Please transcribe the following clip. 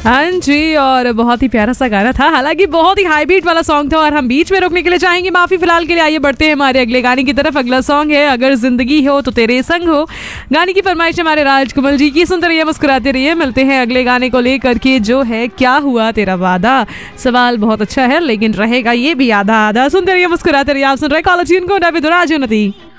हाँ जी, और बहुत ही प्यारा सा गाना था, हालांकि बहुत ही हाई बीट वाला सॉन्ग था और हम बीच में रोकने के लिए चाहेंगे माफी फिलहाल के लिए। आइए बढ़ते हैं हमारे अगले गाने की तरफ। अगला सॉन्ग है अगर जिंदगी हो तो तेरे संग हो। गाने की फरमाइश हमारे राजकमल जी की। सुनते रहिए, मुस्कुराते रहिए। मिलते हैं अगले गाने को लेकर के, जो है क्या हुआ तेरा वादा। सवाल बहुत अच्छा है लेकिन रहेगा ये भी आधा आधा। सुनते रहिए, मुस्कुराते रहिए। आप सुन रहे कॉलेज को,